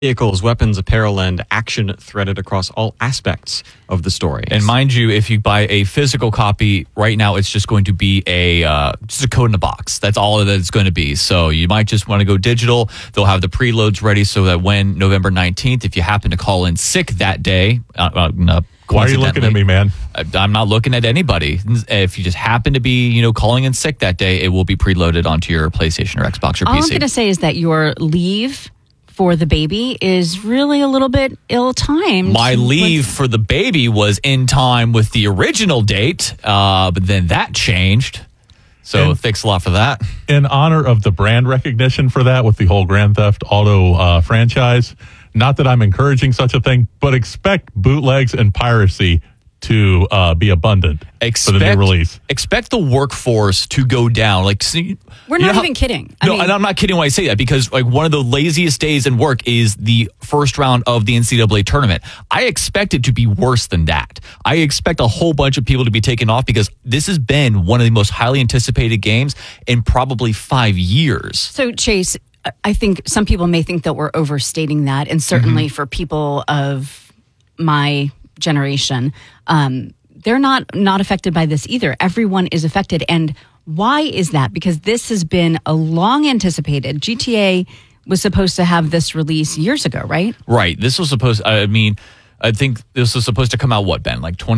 vehicles, weapons, apparel, and action threaded across all aspects of the story. And mind you, if you buy a physical copy, right now it's just going to be just a code in a box. That's all that it's going to be. So you might just want to go digital. They'll have the preloads ready so that when November 19th, if you happen to call in sick that day, why are you looking at me, man? I'm not looking at anybody. If you just happen to be, calling in sick that day, it will be preloaded onto your PlayStation or Xbox or PC. All I'm going to say is that your leave for the baby is really a little bit ill-timed. My leave for the baby was in time with the original date, but then that changed. So thanks a lot for that. In honor of the brand recognition for that with the whole Grand Theft Auto franchise, not that I'm encouraging such a thing, but expect bootlegs and piracy to be abundant for the new release. Expect the workforce to go down. We're not even kidding. And I'm not kidding when I say that, because one of the laziest days in work is the first round of the NCAA tournament. I expect it to be worse than that. I expect a whole bunch of people to be taken off because this has been one of the most highly anticipated games in probably 5 years. So, Chase, I think some people may think that we're overstating that, and certainly for people of my generation, they're not affected by this either. Everyone is affected. And why is that? Because this has been a long anticipated. GTA was supposed to have this release years ago, right? Right. This was supposed, I think this was supposed to come out, what, Ben?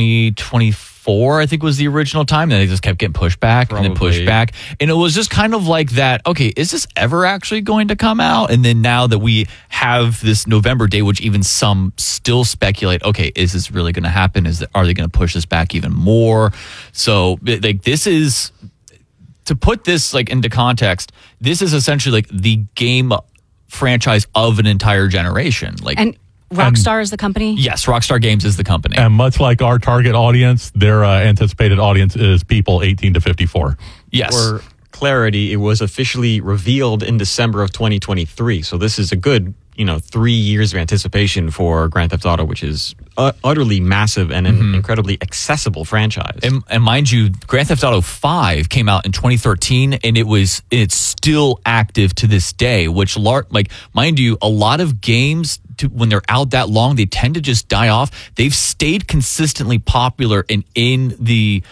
2024, I think was the original time. Then they just kept getting pushed back and then pushed back. And it was just kind of like that, okay, is this ever actually going to come out? And then now that we have this November date, which even some still speculate, okay, is this really going to happen? Are they going to push this back even more? So this is, to put this into context, this is essentially the game franchise of an entire generation. And Rockstar is the company? Yes, Rockstar Games is the company. And much like our target audience, their anticipated audience is people 18 to 54. Yes. For clarity, it was officially revealed in December of 2023. So this is a good, 3 years of anticipation for Grand Theft Auto, which is utterly massive and an incredibly accessible franchise. And mind you, Grand Theft Auto 5 came out in 2013, and it's still active to this day, which, mind you, a lot of games, when they're out that long, they tend to just die off. They've stayed consistently popular and in the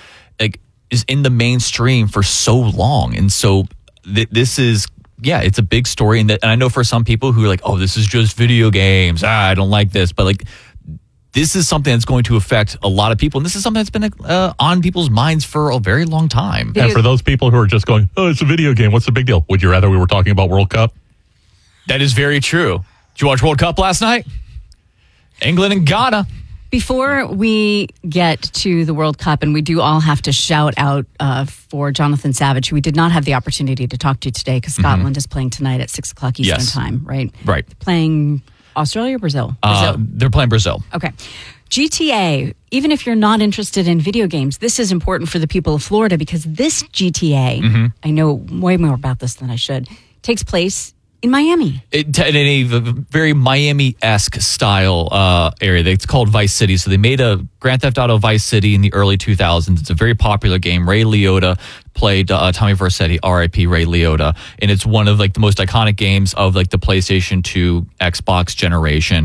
mainstream for so long. And so this is, it's a big story. And I know for some people who are like, oh, this is just video games. I don't like this. But this is something that's going to affect a lot of people. And this is something that's been on people's minds for a very long time. And for those people who are just going, oh, it's a video game, what's the big deal? Would you rather we were talking about World Cup? That is very true. Did you watch World Cup last night? England and Ghana. Before we get to the World Cup, and we do all have to shout out for Jonathan Savage, who we did not have the opportunity to talk to today because Scotland is playing tonight at 6 o'clock Eastern time, right? Right. Playing Australia or Brazil? They're playing Brazil. Okay. GTA, even if you're not interested in video games, this is important for the people of Florida because this GTA, I know way more about this than I should, takes place in Miami. In a very Miami-esque style area. It's called Vice City. So they made a Grand Theft Auto Vice City in the early 2000s. It's a very popular game. Ray Liotta played Tommy Vercetti, R.I.P. Ray Liotta. And it's one of the most iconic games of the PlayStation 2, Xbox generation.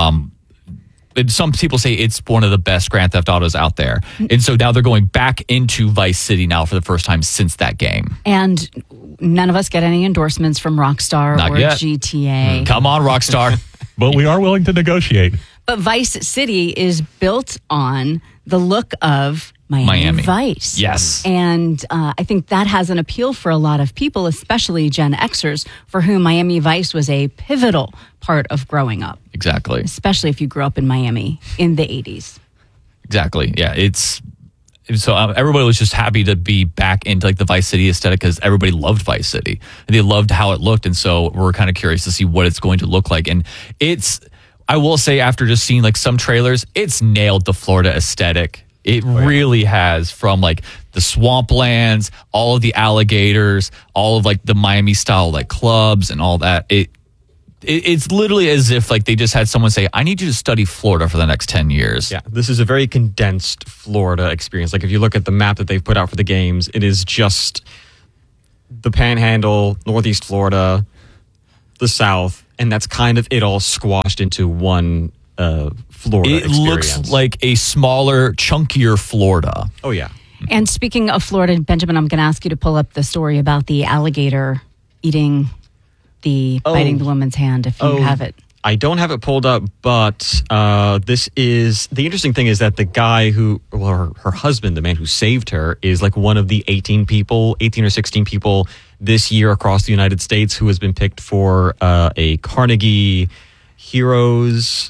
Some people say it's one of the best Grand Theft Autos out there. And so now they're going back into Vice City now for the first time since that game. And none of us get any endorsements from Rockstar Not or yet. GTA. Come on, Rockstar. But we are willing to negotiate. But Vice City is built on the look of Miami Vice. Yes. And I think that has an appeal for a lot of people, especially Gen Xers, for whom Miami Vice was a pivotal part of growing up. Exactly. Especially if you grew up in Miami in the 80s. Exactly. Yeah, so everybody was just happy to be back into the Vice City aesthetic because everybody loved Vice City. They loved how it looked. And so we're kind of curious to see what it's going to look like. And I will say, after just seeing some trailers, it's nailed the Florida aesthetic. It really has, from the swamplands, all of the alligators, all of the Miami style clubs and all that. It's literally as if they just had someone say, I need you to study Florida for the next 10 years. Yeah, this is a very condensed Florida experience. If you look at the map that they've put out for the games, it is just the Panhandle, Northeast Florida, the South, And that's kind of it all squashed into one Florida It experience. looks like a smaller, chunkier Florida. Oh, yeah. And speaking of Florida, Benjamin, I'm going to ask you to pull up the story about the alligator biting the woman's hand if you have it. I don't have it pulled up, but this is the interesting thing is that the guy her husband, the man who saved her, is like one of the 18 or 16 people this year across the United States who has been picked for a Carnegie Heroes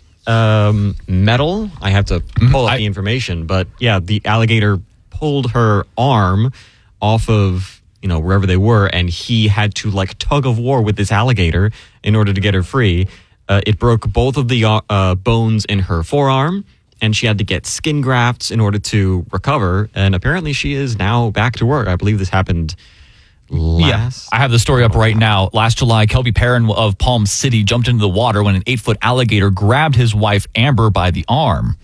medal. I have to pull up the information, but yeah, the alligator pulled her arm off of wherever they were, and he had to like tug of war with this alligator in order to get her free. It broke both of the bones in her forearm, and she had to get skin grafts in order to recover. And apparently she is now back to work. I believe this happened last. I have the story up right now. Last July, Kelby Perrin of Palm City jumped into the water when an 8-foot alligator grabbed his wife, Amber, by the arm.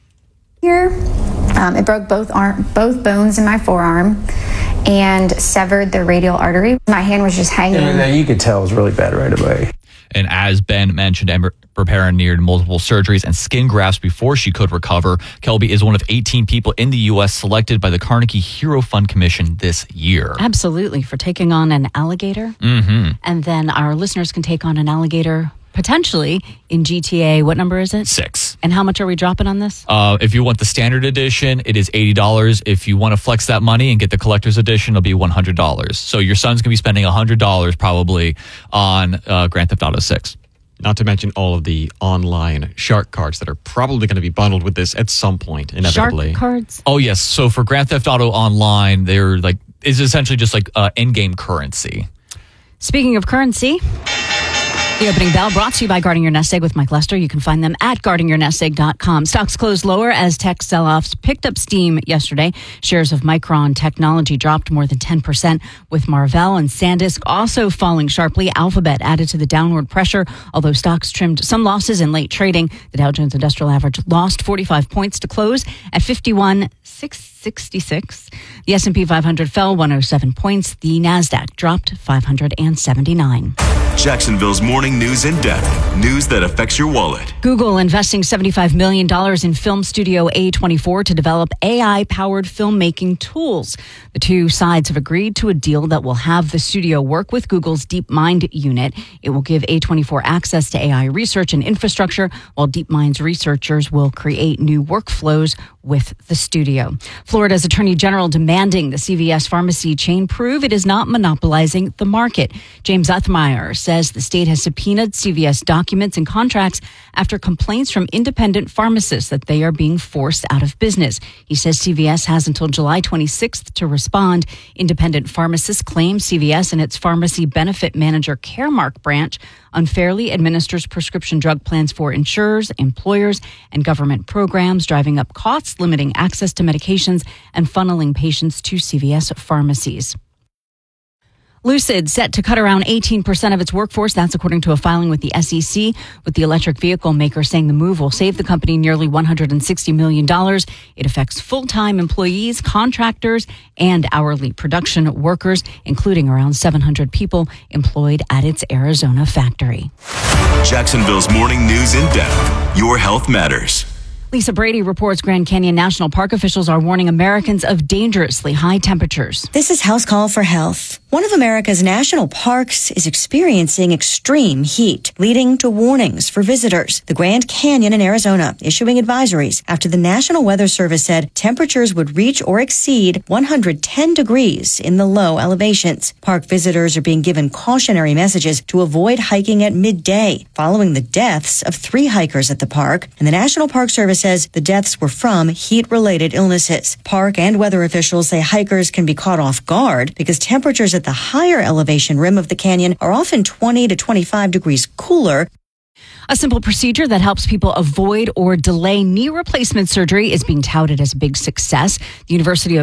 Here, it broke both bones in my forearm and severed the radial artery. My hand was just hanging. And you could tell it was really bad right away. And as Ben mentioned, Amber Perrin needed multiple surgeries and skin grafts before she could recover. Kelby is one of 18 people in the U.S. selected by the Carnegie Hero Fund Commission this year. Absolutely, for taking on an alligator. Mm-hmm. And then our listeners can take on an alligator potentially in GTA. What number is it? 6. And how much are we dropping on this? If you want the standard edition, it is $80. If you want to flex that money and get the collector's edition, it'll be $100. So your son's going to be spending $100 probably on Grand Theft Auto 6. Not to mention all of the online shark cards that are probably going to be bundled with this at some point, inevitably. Shark cards? Oh, yes. So for Grand Theft Auto Online, they're like, it's essentially just like in-game currency. Speaking of currency, the opening bell brought to you by Guarding Your Nest Egg with Mike Lester. You can find them at guardingyournestegg.com. Stocks closed lower as tech sell-offs picked up steam yesterday. Shares of Micron Technology dropped more than 10%, with Marvell and SanDisk also falling sharply. Alphabet added to the downward pressure, although stocks trimmed some losses in late trading. The Dow Jones Industrial Average lost 45 points to close at 51,666. The S&P 500 fell 107 points. The NASDAQ dropped 579. Jacksonville's morning news in depth. News that affects your wallet. Google investing $75 million in film studio A24 to develop AI-powered filmmaking tools. The two sides have agreed to a deal that will have the studio work with Google's DeepMind unit. It will give A24 access to AI research and infrastructure, while DeepMind's researchers will create new workflows with the studio. Florida's Attorney General demanding the CVS pharmacy chain prove it is not monopolizing the market. James Uthmeyer says the state has subpoenaed CVS documents and contracts after complaints from independent pharmacists that they are being forced out of business. He says CVS has until July 26th to respond. Independent pharmacists claim CVS and its pharmacy benefit manager Caremark branch unfairly administers prescription drug plans for insurers, employers, and government programs, driving up costs, limiting access to medications, and funneling patients to CVS pharmacies. Lucid set to cut around 18% of its workforce. That's according to a filing with the SEC, with the electric vehicle maker saying the move will save the company nearly $160 million. It affects full-time employees, contractors, and hourly production workers, including around 700 people employed at its Arizona factory. Jacksonville's morning news in depth. Your health matters. Lisa Brady reports Grand Canyon National Park officials are warning Americans of dangerously high temperatures. This is House Call for Health. One of America's national parks is experiencing extreme heat, leading to warnings for visitors. The Grand Canyon in Arizona issuing advisories after the National Weather Service said temperatures would reach or exceed 110 degrees in the low elevations. Park visitors are being given cautionary messages to avoid hiking at midday, following the deaths of 3 hikers at the park. And the National Park Service says the deaths were from heat-related illnesses. Park and weather officials say hikers can be caught off guard because temperatures at the higher elevation rim of the canyon are often 20 to 25 degrees cooler. A simple procedure that helps people avoid or delay knee replacement surgery is being touted as a big success. The University of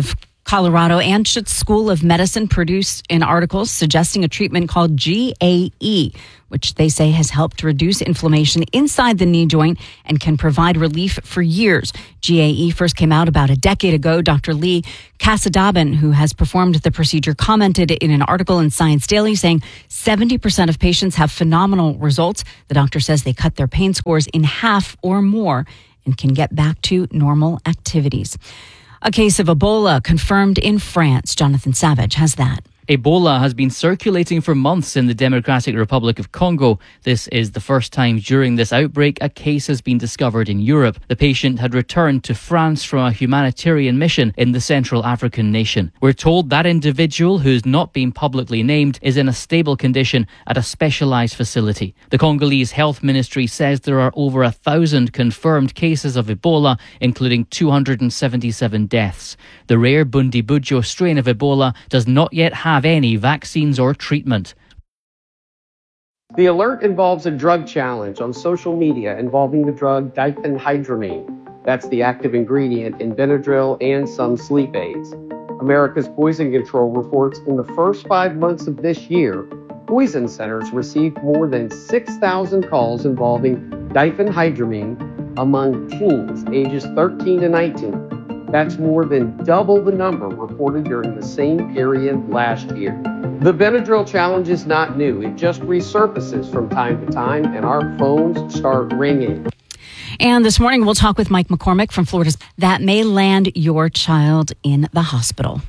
Colorado Anschutz School of Medicine produced an article suggesting a treatment called GAE, which they say has helped reduce inflammation inside the knee joint and can provide relief for years. GAE first came out about a decade ago. Dr. Lee Casadabin, who has performed the procedure, commented in an article in Science Daily saying 70% of patients have phenomenal results. The doctor says they cut their pain scores in half or more and can get back to normal activities. A case of Ebola confirmed in France. Jonathan Savage has that. Ebola has been circulating for months in the Democratic Republic of Congo. This is the first time during this outbreak a case has been discovered in Europe. The patient had returned to France from a humanitarian mission in the Central African nation. We're told that individual, who's not been publicly named, is in a stable condition at a specialised facility. The Congolese Health Ministry says there are over 1,000 confirmed cases of Ebola, including 277 deaths. The rare Bundibugyo strain of Ebola does not yet have any vaccines or treatment. The alert involves a drug challenge on social media involving the drug diphenhydramine. That's the active ingredient in Benadryl and some sleep aids. America's Poison Control reports in the first 5 months of this year, poison centers received more than 6,000 calls involving diphenhydramine among teens ages 13 to 19. That's more than double the number reported during the same period last year. The Benadryl challenge is not new. It just resurfaces from time to time, and our phones start ringing. And this morning, we'll talk with Mike McCormick from Florida's that may land your child in the hospital.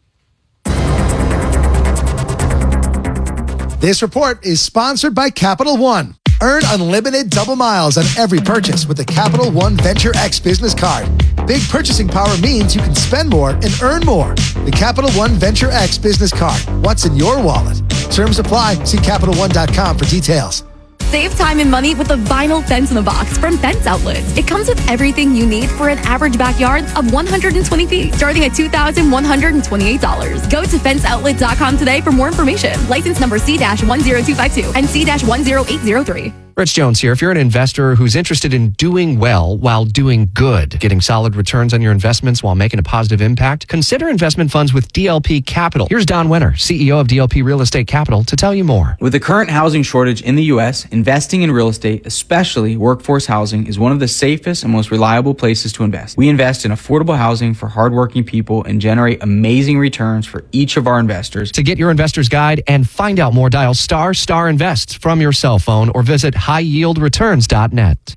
This report is sponsored by Capital One. Earn unlimited double miles on every purchase with the Capital One Venture X business card. Big purchasing power means you can spend more and earn more. The Capital One Venture X business card. What's in your wallet? Terms apply. See CapitalOne.com for details. Save time and money with a vinyl fence in a box from Fence Outlets. It comes with everything you need for an average backyard of 120 feet, starting at $2,128. Go to fenceoutlet.com today for more information. License number C-10252 and C-10803. Rich Jones here. If you're an investor who's interested in doing well while doing good, getting solid returns on your investments while making a positive impact, consider investment funds with DLP Capital. Here's Don Winter, CEO of DLP Real Estate Capital, to tell you more. With the current housing shortage in the U.S., investing in real estate, especially workforce housing, is one of the safest and most reliable places to invest. We invest in affordable housing for hardworking people and generate amazing returns for each of our investors. To get your investor's guide and find out more, dial ** Invest from your cell phone or visit highyieldreturns.net.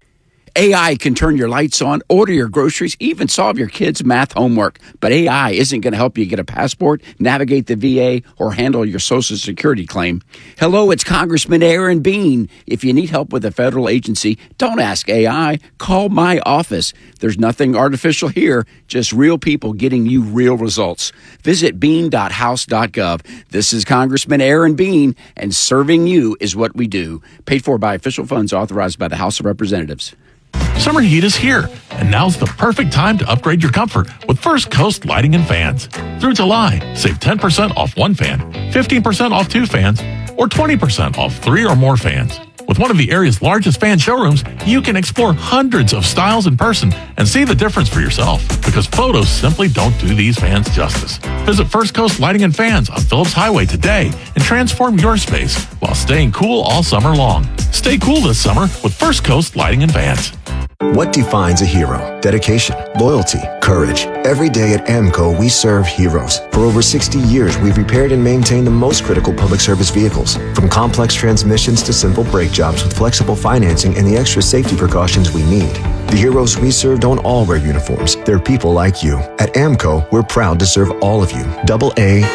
AI can turn your lights on, order your groceries, even solve your kids' math homework. But AI isn't going to help you get a passport, navigate the VA, or handle your Social Security claim. Hello, it's Congressman Aaron Bean. If you need help with a federal agency, don't ask AI. Call my office. There's nothing artificial here, just real people getting you real results. Visit bean.house.gov. This is Congressman Aaron Bean, and serving you is what we do. Paid for by official funds authorized by the House of Representatives. Summer heat is here, and now's the perfect time to upgrade your comfort with First Coast Lighting and Fans. Through July, save 10% off one fan, 15% off two fans, or 20% off 3 or more fans. With one of the area's largest fan showrooms, you can explore hundreds of styles in person and see the difference for yourself, because photos simply don't do these fans justice. Visit First Coast Lighting and Fans on Phillips Highway today and transform your space while staying cool all summer long. Stay cool this summer with First Coast Lighting and Fans. What defines a hero? Dedication, loyalty, courage. Every day at AMCO, we serve heroes. For over 60 years, we've repaired and maintained the most critical public service vehicles. From complex transmissions to simple brake jobs with flexible financing and the extra safety precautions we need. The heroes we serve don't all wear uniforms. They're people like you. At AMCO, we're proud to serve all of you. AA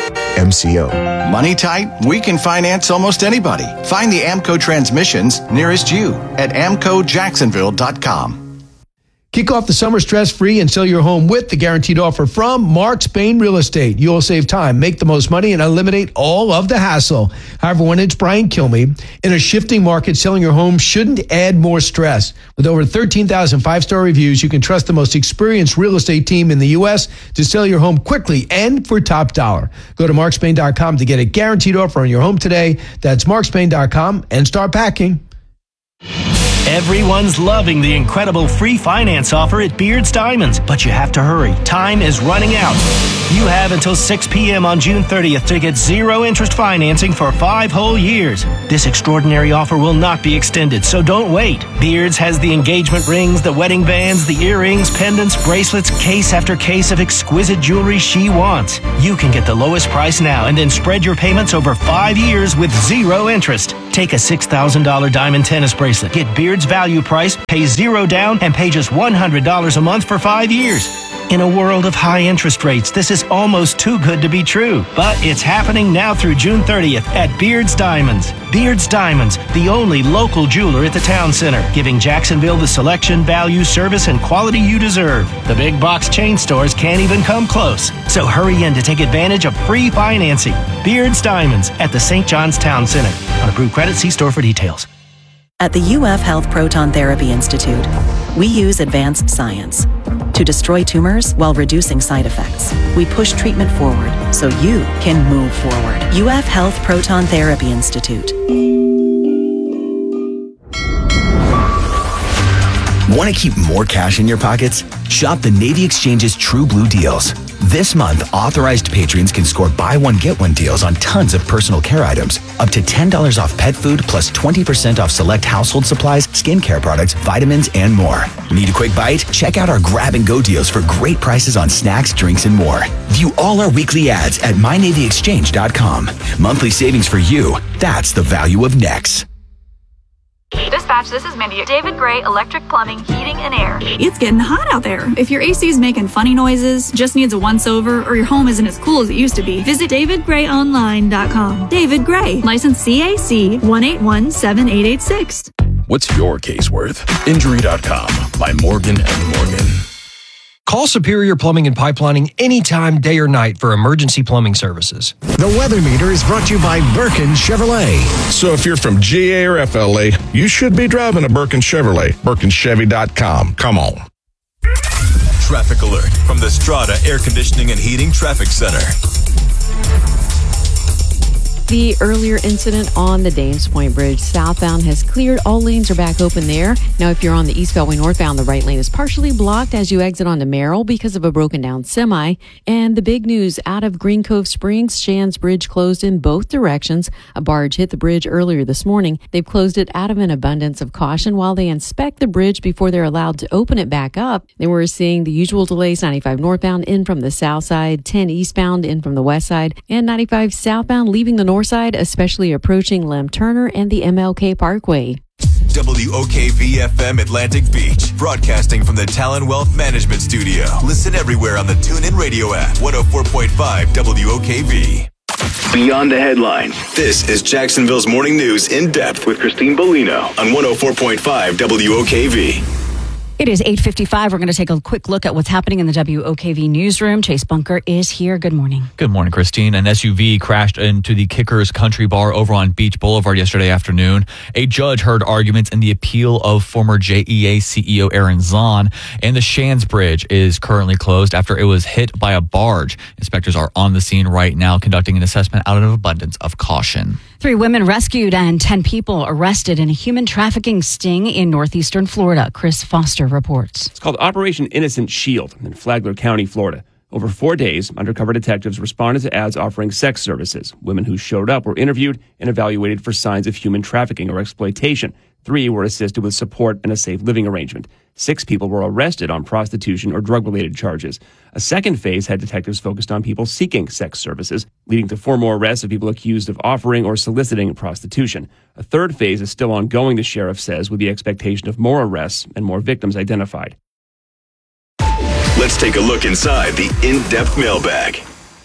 MCO. Money tight? We can finance almost anybody. Find the AMCO transmissions nearest you at AMCOJacksonville.com. Kick off the summer stress-free and sell your home with the guaranteed offer from Mark Spain Real Estate. You'll save time, make the most money, and eliminate all of the hassle. Hi, everyone. It's Brian Kilmeade. In a shifting market, selling your home shouldn't add more stress. With over 13,000 five-star reviews, you can trust the most experienced real estate team in the U.S. to sell your home quickly and for top dollar. Go to markspain.com to get a guaranteed offer on your home today. That's markspain.com and start packing. Everyone's loving the incredible free finance offer at Beard's Diamonds, but you have to hurry. Time is running out. You have until 6 p.m. on June 30th to get zero interest financing for 5 whole years. This extraordinary offer will not be extended, so don't wait. Beard's has the engagement rings, the wedding bands, the earrings, pendants, bracelets, case after case of exquisite jewelry she wants. You can get the lowest price now and then spread your payments over 5 years with zero interest. Take a $6,000 diamond tennis bracelet, get Beard's value price, pay zero down, and pay just $100 a month for 5 years. In a world of high interest rates, this is almost too good to be true. But it's happening now through June 30th at Beard's Diamonds. Beard's Diamonds, the only local jeweler at the town center, giving Jacksonville the selection, value, service, and quality you deserve. The big box chain stores can't even come close. So hurry in to take advantage of free financing. Beard's Diamonds at the St. John's Town Center. On approved credit, see store for details. At the UF Health Proton Therapy Institute, we use advanced science to destroy tumors while reducing side effects. We push treatment forward so you can move forward. UF Health Proton Therapy Institute. Want to keep more cash in your pockets? Shop the Navy Exchange's True Blue deals. This month, authorized patrons can score buy one, get one deals on tons of personal care items. Up to $10 off pet food plus 20% off select household supplies, skincare products, vitamins, and more. Need a quick bite? Check out our grab and go deals for great prices on snacks, drinks, and more. View all our weekly ads at mynavyexchange.com. Monthly savings for you. That's the value of Nex. Dispatch, this is Mindy. David Gray Electric Plumbing, Heating, and Air. It's getting hot out there. If your AC is making funny noises, just needs a once-over, or your home isn't as cool as it used to be, visit davidgrayonline.com. David Gray, license CAC 1817886. What's your case worth? Injury.com by Morgan & Morgan. Call Superior Plumbing and Pipelining anytime, day or night for emergency plumbing services. The Weather Meter is brought to you by Birkin Chevrolet. So if you're from GA or FLA, you should be driving a Birkin Chevrolet. BirkinChevy.com. Come on. Traffic alert from the Strata Air Conditioning and Heating Traffic Center. The earlier incident on the Danes Point Bridge southbound has cleared. All lanes are back open there. Now, if you're on the East Beltway northbound, the right lane is partially blocked as you exit onto Merrill because of a broken down semi. And the big news out of Green Cove Springs, Shands Bridge closed in both directions. A barge hit the bridge earlier this morning. They've closed it out of an abundance of caution while they inspect the bridge before they're allowed to open it back up. They were seeing the usual delays, 95 northbound in from the south side, 10 eastbound in from the west side, and 95 southbound leaving the north side, especially approaching Lem Turner and the MLK Parkway. WOKV-FM Atlantic Beach, broadcasting from the Talon Wealth Management Studio. Listen everywhere on the TuneIn Radio app, 104.5 WOKV. Beyond the headlines, this is Jacksonville's Morning News in depth with Christine Bellino on 104.5 WOKV. It is 8:55. We're going to take a quick look at what's happening in the WOKV newsroom. Chase Bunker is here. Good morning. Good morning, Christine. An SUV crashed into the Kickers Country Bar over on Beach Boulevard yesterday afternoon. A judge heard arguments in the appeal of former JEA CEO Aaron Zahn, and the Shands Bridge is currently closed after it was hit by a barge. Inspectors are on the scene right now conducting an assessment out of abundance of caution. 3 women rescued and 10 people arrested in a human trafficking sting in northeastern Florida. Chris Foster reports. It's called Operation Innocent Shield in Flagler County, Florida. Over 4 days, undercover detectives responded to ads offering sex services. Women who showed up were interviewed and evaluated for signs of human trafficking or exploitation. 3 were assisted with support and a safe living arrangement. 6 people were arrested on prostitution or drug-related charges. A second phase had detectives focused on people seeking sex services, leading to 4 more arrests of people accused of offering or soliciting prostitution. A third phase is still ongoing, the sheriff says, with the expectation of more arrests and more victims identified. Let's take a look inside the in-depth mailbag.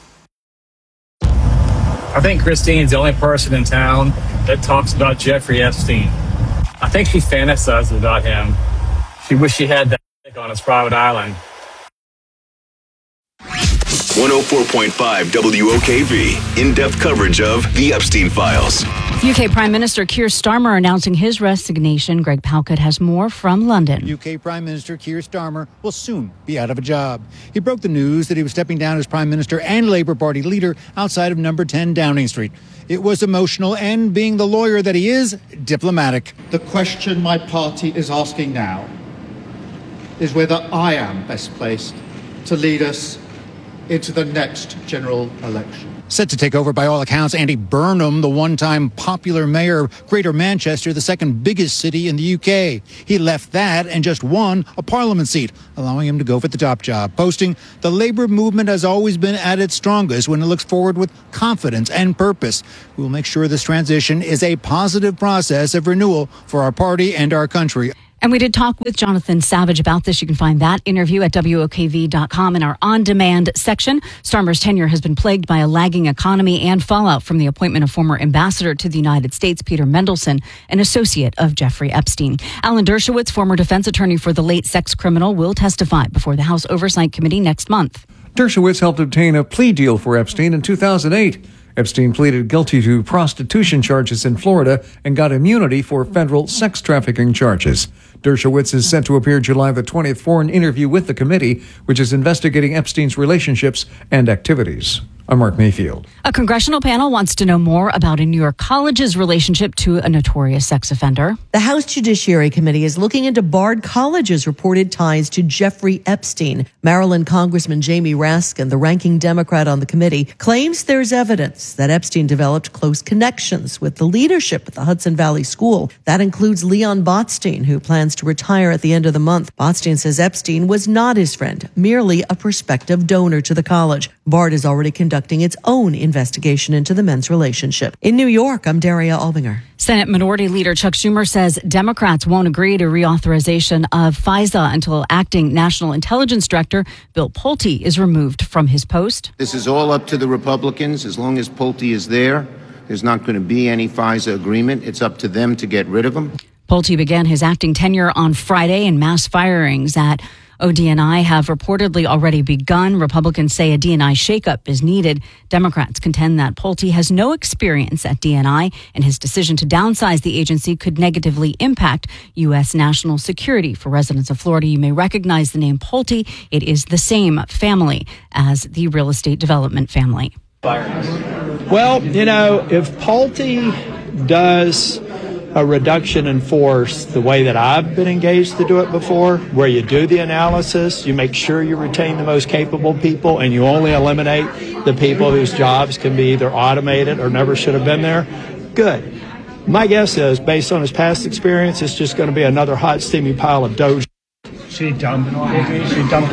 I think Christine's the only person in town that talks about Jeffrey Epstein. I think she fantasizes about him. She wished she had that on his private island. 104.5 WOKV. In-depth coverage of the Epstein Files. UK Prime Minister Keir Starmer announcing his resignation. Greg Palkett has more from London. UK Prime Minister Keir Starmer will soon be out of a job. He broke the news that he was stepping down as Prime Minister and Labour Party leader outside of number 10 Downing Street. It was emotional and, being the lawyer that he is, diplomatic. The question my party is asking now is whether I am best placed to lead us into the next general election. Set to take over, by all accounts, Andy Burnham, the one-time popular mayor of Greater Manchester, the second biggest city in the UK. He left that and just won a parliament seat, allowing him to go for the top job, posting, "The Labour movement has always been at its strongest when it looks forward with confidence and purpose. We will make sure this transition is a positive process of renewal for our party and our country." And we did talk with Jonathan Savage about this. You can find that interview at WOKV.com in our on-demand section. Starmer's tenure has been plagued by a lagging economy and fallout from the appointment of former ambassador to the United States, Peter Mendelsohn, an associate of Jeffrey Epstein. Alan Dershowitz, former defense attorney for the late sex criminal, will testify before the House Oversight Committee next month. Dershowitz helped obtain a plea deal for Epstein in 2008. Epstein pleaded guilty to prostitution charges in Florida and got immunity for federal sex trafficking charges. Dershowitz is set to appear July the 20th for an interview with the committee, which is investigating Epstein's relationships and activities. I'm Mark Mayfield. A congressional panel wants to know more about a New York college's relationship to a notorious sex offender. The House Judiciary Committee is looking into Bard College's reported ties to Jeffrey Epstein. Maryland Congressman Jamie Raskin, the ranking Democrat on the committee, claims there's evidence that Epstein developed close connections with the leadership at the Hudson Valley School. That includes Leon Botstein, who plans to retire at the end of the month. Botstein says Epstein was not his friend, merely a prospective donor to the college. Bard is already conducting its own investigation into the men's relationship. In New York, I'm Daria Albinger. Senate Minority Leader Chuck Schumer says Democrats won't agree to reauthorization of FISA until acting National Intelligence Director Bill Pulte is removed from his post. This is all up to the Republicans. As long as Pulte is there, there's not going to be any FISA agreement. It's up to them to get rid of him. Pulte began his acting tenure on Friday, and mass firings at ODNI have reportedly already begun. Republicans say a DNI shakeup is needed. Democrats contend that Pulte has no experience at DNI, and his decision to downsize the agency could negatively impact U.S. national security. For residents of Florida, you may recognize the name Pulte. It is the same family as the real estate development family. Well, if Pulte does a reduction in force the way that I've been engaged to do it before, where you do the analysis, you make sure you retain the most capable people, and you only eliminate the people whose jobs can be either automated or never should have been there, good. My guess is, based on his past experience, it's just going to be another hot, steamy pile of doge. Should he dump Pulte? Should he dump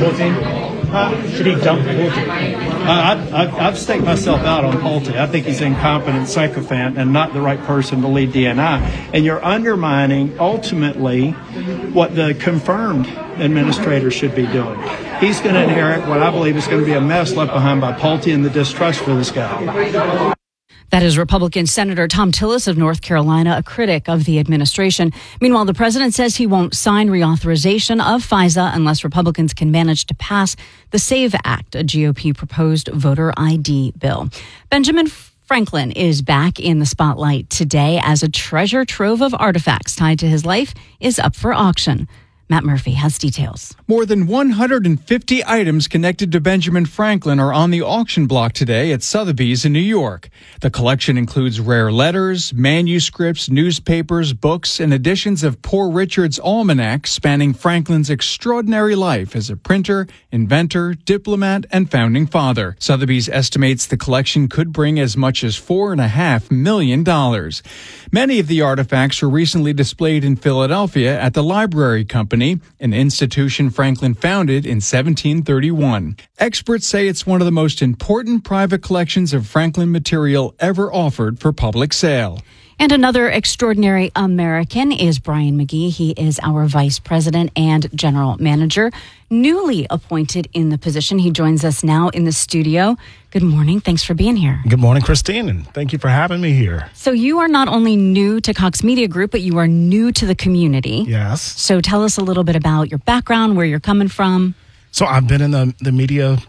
Pulte? I've staked myself out on Pulte. I think he's an incompetent sycophant and not the right person to lead DNI. And you're undermining, ultimately, what the confirmed administrator should be doing. He's going to inherit what I believe is going to be a mess left behind by Pulte and the distrust for this guy. That is Republican Senator Tom Tillis of North Carolina, a critic of the administration. Meanwhile, the president says he won't sign reauthorization of FISA unless Republicans can manage to pass the SAVE Act, a GOP-proposed voter ID bill. Benjamin Franklin is back in the spotlight today as a treasure trove of artifacts tied to his life is up for auction. Matt Murphy has details. More than 150 items connected to Benjamin Franklin are on the auction block today at Sotheby's in New York. The collection includes rare letters, manuscripts, newspapers, books, and editions of Poor Richard's Almanac spanning Franklin's extraordinary life as a printer, inventor, diplomat, and founding father. Sotheby's estimates the collection could bring as much as $4.5 million. Many of the artifacts were recently displayed in Philadelphia at the Library Company, an institution Franklin founded in 1731. Experts say it's one of the most important private collections of Franklin material ever offered for public sale. And another extraordinary American is Brian McGee. He is our vice president and general manager, newly appointed in the position. He joins us now in the studio. Good morning. Thanks for being here. Good morning, Christine, and thank you for having me here. So you are not only new to Cox Media Group, but you are new to the community. Yes. So tell us a little bit about your background, where you're coming from. So I've been in the media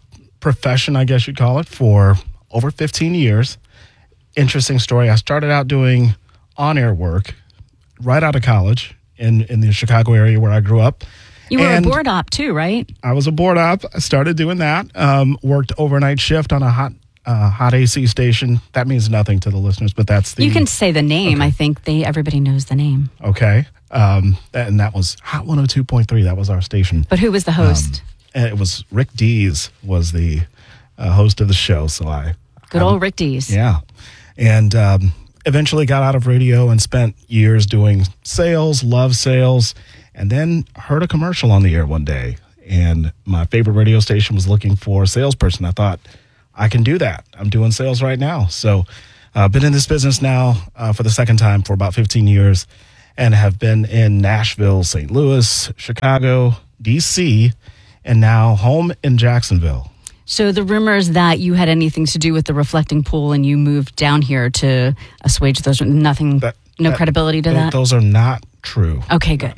profession, I guess you'd call it, for over 15 years. Interesting story. I started out doing on-air work right out of college in the Chicago area where I grew up. You were a board op too, right? I was a board op. I started doing that. Worked overnight shift on a hot AC station. That means nothing to the listeners, but that's the... You can say the name. Okay. I think everybody knows the name. Okay. And that was Hot 102.3. That was our station. But who was the host? It was Rick Dees was the host of the show. So Good old Rick Dees. Yeah. And eventually got out of radio and spent years doing sales, love sales, and then heard a commercial on the air one day. And my favorite radio station was looking for a salesperson. I thought, I can do that. I'm doing sales right now. So I've been in this business now for the second time for about 15 years and have been in Nashville, St. Louis, Chicago, D.C., and now home in Jacksonville. So the rumors that you had anything to do with the reflecting pool and you moved down here to assuage those, no credibility to that? Those are not true. Okay, good.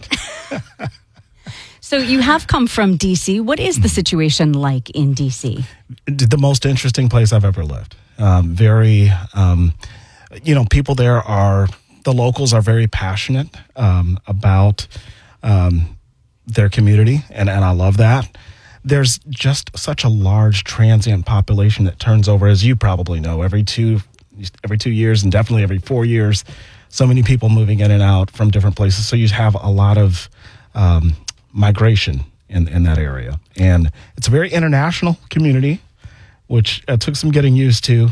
So you have come from D.C. What is the situation like in D.C.? The most interesting place I've ever lived. People there the locals are very passionate about their community, and I love that. There's just such a large transient population that turns over, as you probably know, every 2 years and definitely every 4 years. So many people moving in and out from different places. So you have a lot of migration in that area. And it's a very international community, which took some getting used to.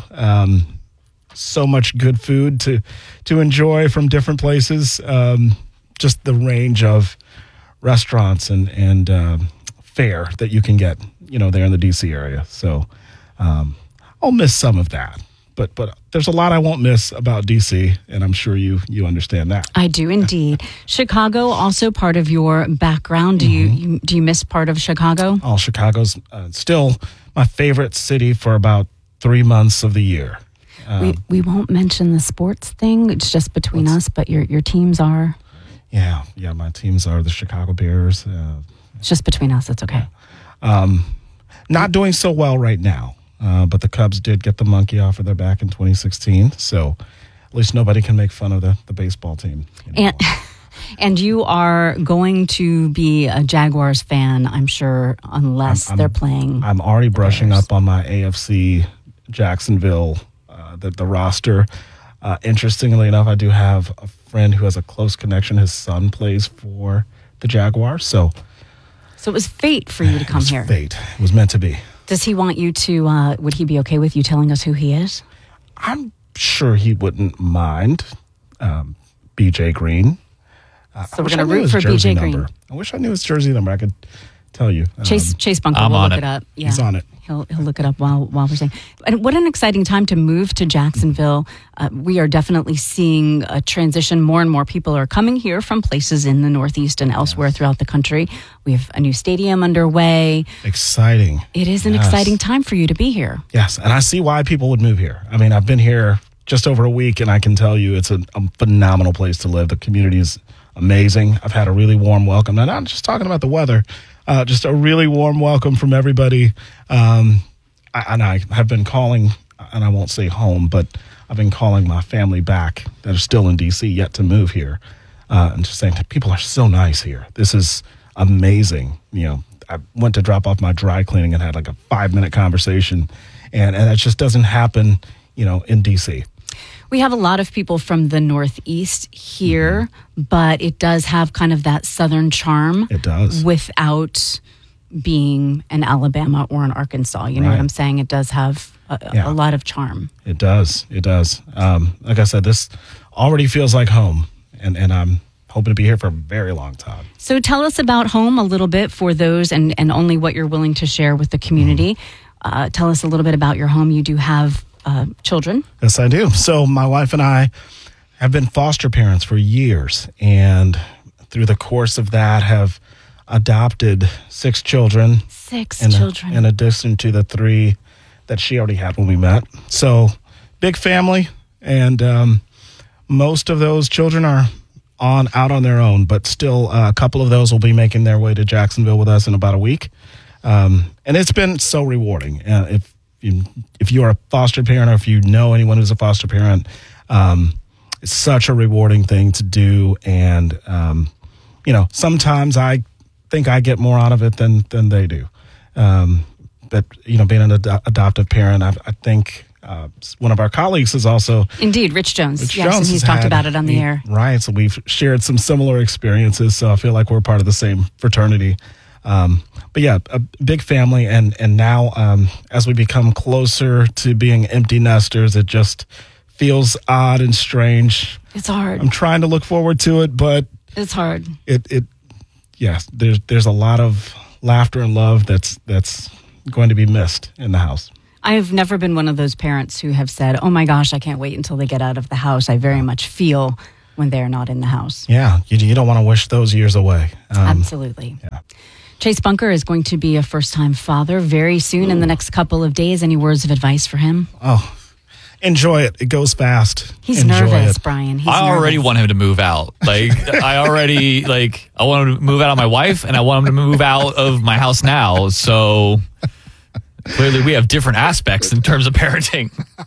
So much good food to enjoy from different places. Just the range of restaurants and fare that you can get, there in the DC area. So I'll miss some of that. But there's a lot I won't miss about DC, and I'm sure you understand that. I do indeed. Chicago also part of your background. Do you miss part of Chicago? Oh, Chicago's still my favorite city for about 3 months of the year. We won't mention the sports thing. It's just between us, but your teams are. Yeah, my teams are the Chicago Bears. It's just between us. It's okay. Not doing so well right now. But the Cubs did get the monkey off of their back in 2016, so at least nobody can make fun of the baseball team. And you are going to be a Jaguars fan, I'm sure, unless they're playing. I'm already brushing up on my AFC Jacksonville, the roster. Interestingly enough, I do have a friend who has a close connection. His son plays for the Jaguars, so it was fate for you to come here. Fate. It was meant to be. Does he want you to, would he be okay with you telling us who he is? I'm sure he wouldn't mind. BJ Green. So we're going to root for BJ Green. I wish I knew his jersey number. I could tell you. Chase Bunker will look it up. Yeah. He's on it. He'll look it up while we're saying. And what an exciting time to move to Jacksonville. We are definitely seeing a transition. More and more people are coming here from places in the Northeast and elsewhere throughout the country. We have a new stadium underway. Exciting. It is an exciting time for you to be here. Yes, and I see why people would move here. I mean, I've been here just over a week, and I can tell you it's a phenomenal place to live. The community is amazing. I've had a really warm welcome. And I'm just talking about the weather. Just a really warm welcome from everybody. I have been calling, and I won't say home, but I've been calling my family back that are still in D.C. yet to move here, and just saying people are so nice here. This is amazing. I went to drop off my dry cleaning and had like a 5-minute conversation, and that just doesn't happen, in D.C. We have a lot of people from the Northeast here, but it does have kind of that Southern charm. It does. Without being an Alabama or an Arkansas. You know what I'm saying? It does have a lot of charm. It does. It does. Like I said, this already feels like home, and I'm hoping to be here for a very long time. So tell us about home a little bit for those, and only what you're willing to share with the community. Tell us a little bit about your home. You do have children. Yes, I do. So my wife and I have been foster parents for years, and through the course of that have adopted 6 children. 6 children. In addition to the 3 that she already had when we met. So big family, and most of those children are out on their own, but still a couple of those will be making their way to Jacksonville with us in about a week. And it's been so rewarding. If you are a foster parent or if you know anyone who's a foster parent, it's such a rewarding thing to do. And, sometimes I think I get more out of it than they do. But, being an adoptive parent, I think one of our colleagues is also... Indeed, Rich Jones. Rich yes, Jones and he's talked about it on the air. Right, so we've shared some similar experiences, so I feel like we're part of the same fraternity. But yeah, a big family, and now as we become closer to being empty nesters, it just feels odd and strange. It's hard. I'm trying to look forward to it, but it's hard. Yes, there's a lot of laughter and love that's going to be missed in the house. I have never been one of those parents who have said, "Oh my gosh, I can't wait until they get out of the house." I very much feel when they're not in the house. Yeah, you don't want to wish those years away. Absolutely. Yeah. Chase Bunker is going to be a first-time father very soon in the next couple of days. Any words of advice for him? Oh, enjoy it. It goes fast. He's nervous, Brian. I already want him to move out. I want him to move out on my wife, and I want him to move out of my house now. So clearly we have different aspects in terms of parenting.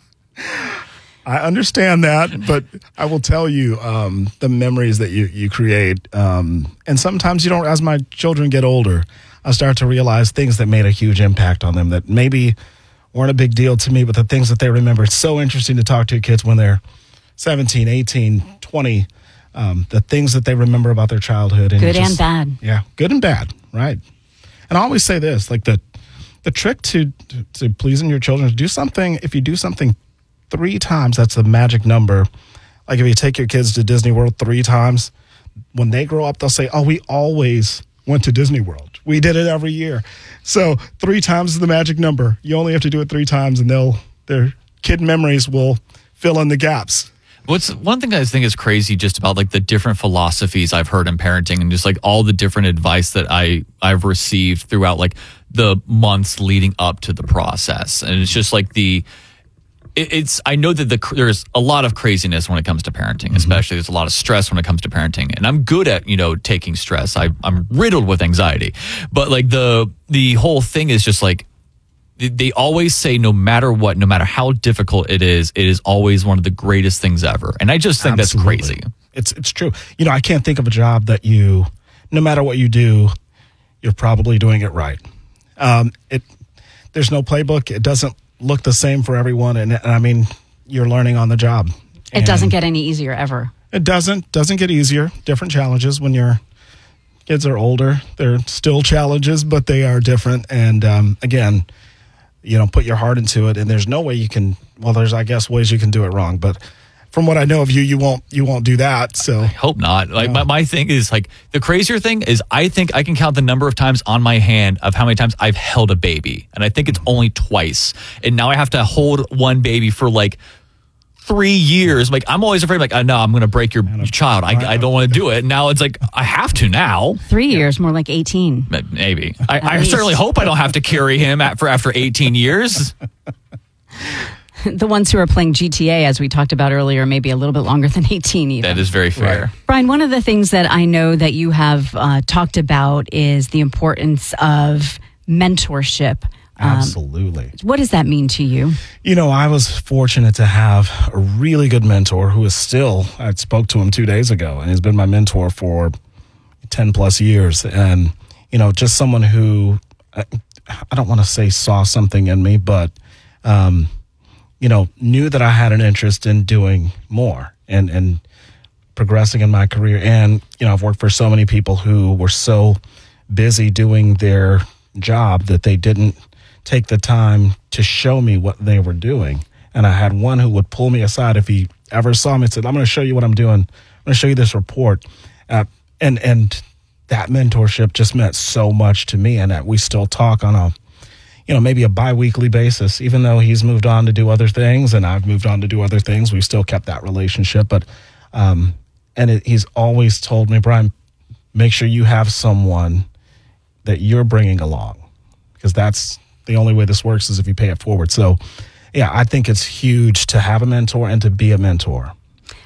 I understand that, but I will tell you the memories that you create. And sometimes you don't, as my children get older, I start to realize things that made a huge impact on them that maybe weren't a big deal to me, but the things that they remember. It's so interesting to talk to kids when they're 17, 18, 20, the things that they remember about their childhood. And good and bad. Yeah, good and bad, right. And I always say this, like the trick to pleasing your children is if you do something 3 times, that's the magic number. Like if you take your kids to Disney World 3 times, when they grow up, they'll say, "Oh, we always went to Disney World. We did it every year." So 3 times is the magic number. You only have to do it 3 times, and their kid memories will fill in the gaps. One thing I think is crazy just about like the different philosophies I've heard in parenting and just like all the different advice that I've received throughout like the months leading up to the process. And it's just like I know that there's a lot of craziness when it comes to parenting, especially there's a lot of stress when it comes to parenting. And I'm good at, taking stress. I'm riddled with anxiety. But like the whole thing is just like, they always say no matter what, no matter how difficult it is always one of the greatest things ever. And I just think Absolutely. That's crazy. It's true. I can't think of a job that no matter what you do, you're probably doing it right. There's no playbook. It doesn't look the same for everyone. And I mean, you're learning on the job. It doesn't get any easier ever. It doesn't get easier. Different challenges when your kids are older. They're still challenges, but they are different. And again, put your heart into it. And there's no way you can, there's, I guess, ways you can do it wrong. But from what I know of you won't do that. So I hope not. Like my thing is like the crazier thing is I think I can count the number of times on my hand of how many times I've held a baby. And I think it's only twice. And now I have to hold one baby for like 3 years. Like I'm always afraid, like, no, I'm going to break your child. I don't want to do it. Now it's like, I have to now. 3 years, more like 18. Maybe. I certainly hope I don't have to carry him after 18 years. The ones who are playing GTA, as we talked about earlier, maybe a little bit longer than 18 even. That is very fair. Right. Brian, one of the things that I know that you have talked about is the importance of mentorship. Absolutely. What does that mean to you? I was fortunate to have a really good mentor who is still, I spoke to him 2 days ago, and he's been my mentor for 10 plus years. And, just someone who, I don't want to say saw something in me, but, knew that I had an interest in doing more and progressing in my career. And, I've worked for so many people who were so busy doing their job that they didn't take the time to show me what they were doing. And I had one who would pull me aside if he ever saw me and said, "I'm going to show you what I'm doing. I'm going to show you this report." And that mentorship just meant so much to me. And that we still talk on a, maybe a bi-weekly basis, even though he's moved on to do other things and I've moved on to do other things. We've still kept that relationship. But, he's always told me, "Brian, make sure you have someone that you're bringing along, because that's the only way this works is if you pay it forward." So, yeah, I think it's huge to have a mentor and to be a mentor.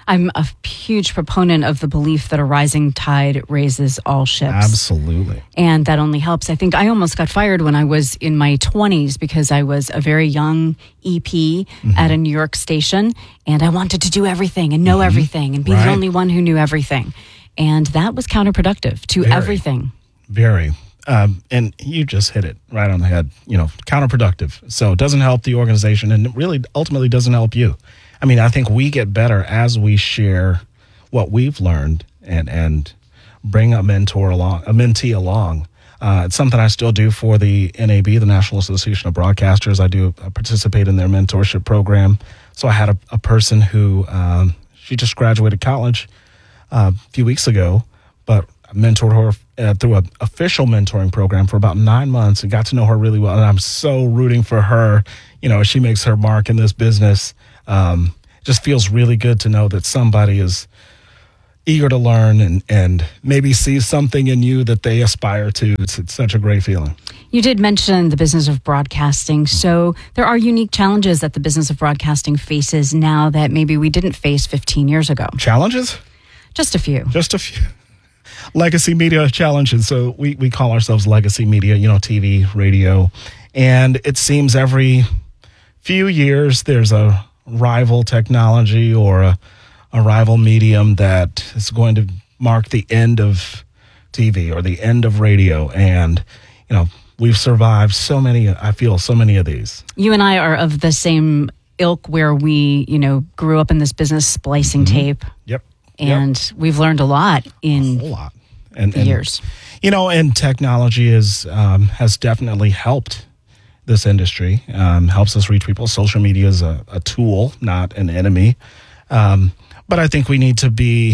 I'm a huge proponent of the belief that a rising tide raises all ships. Absolutely. And that only helps. I think I almost got fired when I was in my 20s because I was a very young EP at a New York station, and I wanted to do everything and know everything and be the only one who knew everything. And that was counterproductive to everything. Very. And you just hit it right on the head, counterproductive. So it doesn't help the organization, and it really ultimately doesn't help you. I mean, I think we get better as we share what we've learned and bring a mentee along. It's something I still do for the NAB, the National Association of Broadcasters. I participate in their mentorship program. So I had a person who, she just graduated college a few weeks ago, but I mentored her through an official mentoring program for about 9 months and got to know her really well. And I'm so rooting for her. As she makes her mark in this business. Just feels really good to know that somebody is eager to learn and maybe sees something in you that they aspire to. It's such a great feeling. You did mention the business of broadcasting. So there are unique challenges that the business of broadcasting faces now that maybe we didn't face 15 years ago. Challenges? Just a few. Legacy media challenges. So we call ourselves legacy media, TV, radio. And it seems every few years there's a rival technology or a rival medium that is going to mark the end of TV or the end of radio. And, we've survived so many of these. You and I are of the same ilk where we, grew up in this business splicing tape. Yep. And we've learned a lot in a whole lot. And years. And technology has definitely helped this industry, helps us reach people. Social media is a tool, not an enemy. But I think we need to be,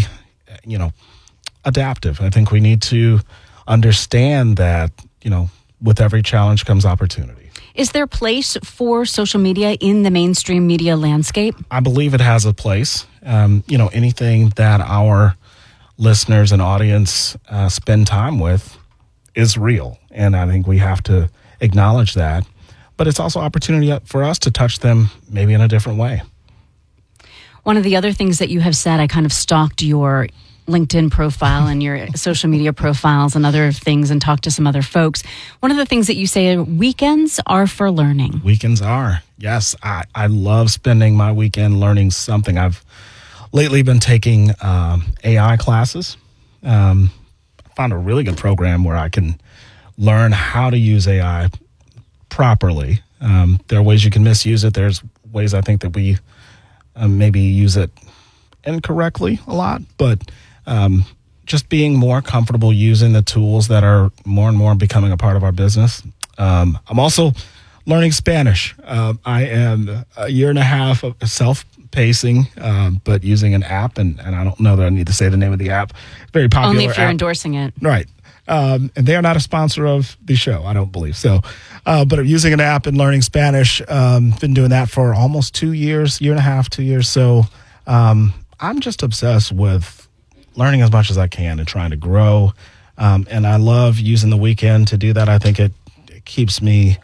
adaptive. I think we need to understand that, with every challenge comes opportunity. Is there a place for social media in the mainstream media landscape? I believe it has a place. Anything that our listeners and audience spend time with is real. And I think we have to acknowledge that. But it's also opportunity for us to touch them maybe in a different way. One of the other things that you have said, I kind of stalked your LinkedIn profile and your social media profiles and other things and talked to some other folks. One of the things that you say, weekends are for learning. Weekends are. Yes, I love spending my weekend learning something. I've lately been taking AI classes. I found a really good program where I can learn how to use AI properly. There are ways you can misuse it. There's ways I think that we maybe use it incorrectly a lot, but just being more comfortable using the tools that are more and more becoming a part of our business. I'm also learning Spanish. I am a year and a half of self-pacing, but using an app, and I don't know that I need to say the name of the app. Very popular Only if you're app. endorsing it. Right. And they are not a sponsor of the show, I don't believe. So, but using an app and learning Spanish, been doing that for almost 2 years, year and a half, 2 years. So I'm just obsessed with learning as much as I can and trying to grow. And I love using the weekend to do that. I think it keeps me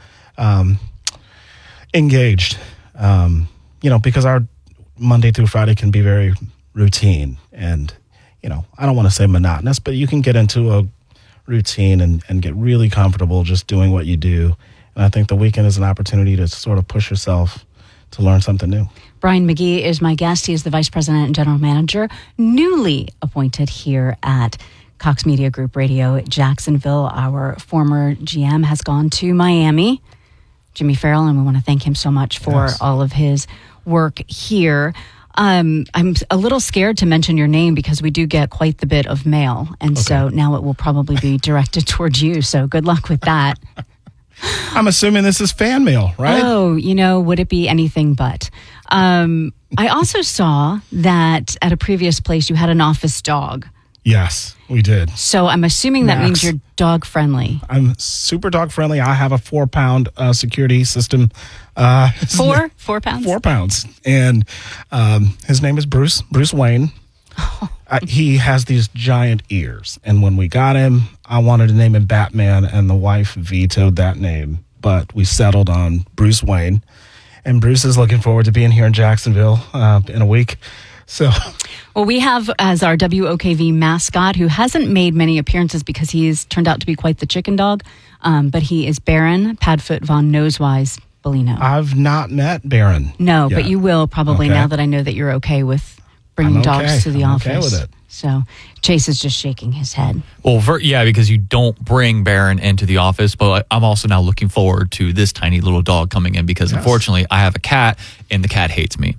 engaged, because our Monday through Friday can be very routine. And, I don't want to say monotonous, but you can get into a routine and get really comfortable just doing what you do. And I think the weekend is an opportunity to sort of push yourself to learn something new. Brian McGee is my guest. He is the Vice President and General Manager, newly appointed here at Cox Media Group Radio Jacksonville. Our former GM has gone to Miami, Jimmy Farrell, and we want to thank him so much for all of his work here. I'm a little scared to mention your name because we do get quite the bit of mail. And so now it will probably be directed towards you. So good luck with that. I'm assuming this is fan mail, right? Oh, would it be anything but? I also saw that at a previous place you had an office dog. Yes, we did. So I'm assuming that means you're dog friendly. I'm super dog friendly. I have a 4-pound security system. 4 pounds? 4 pounds. And his name is Bruce Wayne. He has these giant ears. And when we got him, I wanted to name him Batman, and the wife vetoed that name. But we settled on Bruce Wayne. And Bruce is looking forward to being here in Jacksonville in a week. So, well, we have as our WOKV mascot, who hasn't made many appearances because he's turned out to be quite the chicken dog, but he is Baron Padfoot von Nosewise Bellino. I've not met Baron. No, yet. but you will probably now that I know that you're okay with bringing dogs to the office. Okay with it. So Chase is just shaking his head. Well, because you don't bring Baron into the office, but I'm also now looking forward to this tiny little dog coming in because unfortunately I have a cat and the cat hates me.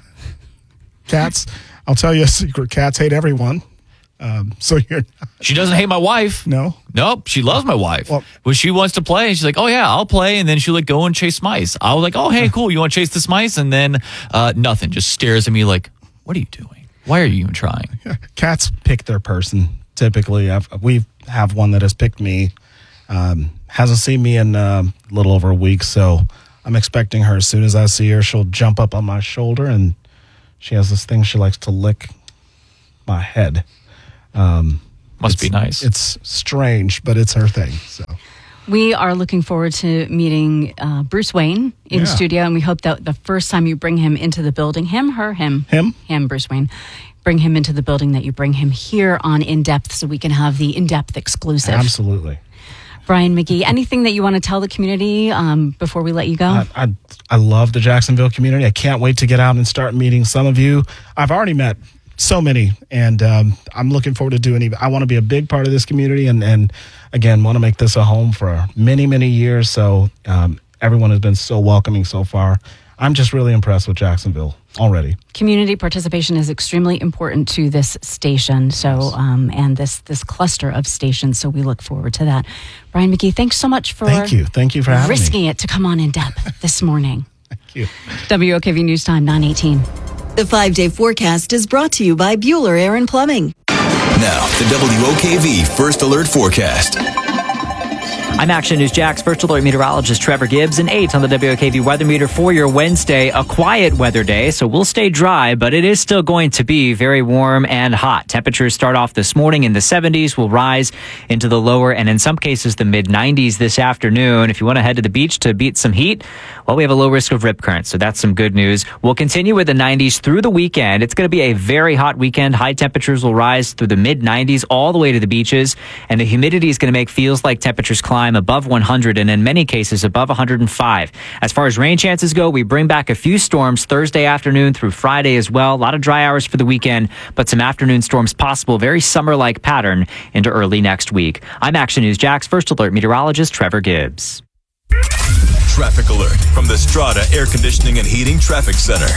Cats, I'll tell you a secret. Cats hate everyone. So she doesn't hate my wife. No. Nope. She loves my wife. When she wants to play, she's like, oh yeah, I'll play. And then she'll go and chase mice. I was like, oh, hey, cool. You want to chase this mice? And then nothing. Just stares at me like, what are you doing? Why are you even trying? Cats pick their person. Typically, we have one that has picked me. Hasn't seen me in a little over a week. So I'm expecting her as soon as I see her, she'll jump up on my shoulder and she has this thing she likes to lick my head. Must be nice. It's strange, but it's her thing. So we are looking forward to meeting Bruce Wayne in studio, and we hope that the first time you bring him into the building, him, Bruce Wayne, bring him into the building, that you bring him here on In Depth so we can have the In Depth exclusive. Absolutely. Brian McGee, anything that you want to tell the community before we let you go? I love the Jacksonville community. I can't wait to get out and start meeting some of you. I've already met so many, and I'm looking forward to doing I want to be a big part of this community, and again, want to make this a home for many, many years. So everyone has been so welcoming so far. I'm just really impressed with Jacksonville already. Community participation is extremely important to this station, so and this cluster of stations. So we look forward to that. Brian McGee, thanks so much for thank you for having risking it to come on In Depth this morning. Thank you. WOKV News Time 9:18. The 5-day forecast is brought to you by Bueller Air and Plumbing. Now, the WOKV First Alert Forecast. I'm Action News Jack's First Alert meteorologist Trevor Gibbs, and 8 on the WOKV weather meter for your Wednesday. A quiet weather day, so we'll stay dry, but it is still going to be very warm and hot. Temperatures start off this morning in the 70s, will rise into the lower and in some cases the mid-90s this afternoon. If you want to head to the beach to beat some heat, well, we have a low risk of rip current, so that's some good news. We'll continue with the 90s through the weekend. It's going to be a very hot weekend. High temperatures will rise through the mid-90s all the way to the beaches, and the humidity is going to make feels like temperatures climb above 100 and in many cases above 105. As far as rain chances go, we bring back a few storms Thursday afternoon through Friday as well. A lot of dry hours for the weekend, but some afternoon storms possible. Very summer-like pattern into early next week. I'm Action News Jack's First Alert meteorologist Trevor Gibbs. Traffic alert from the Strata Air Conditioning and Heating Traffic Center.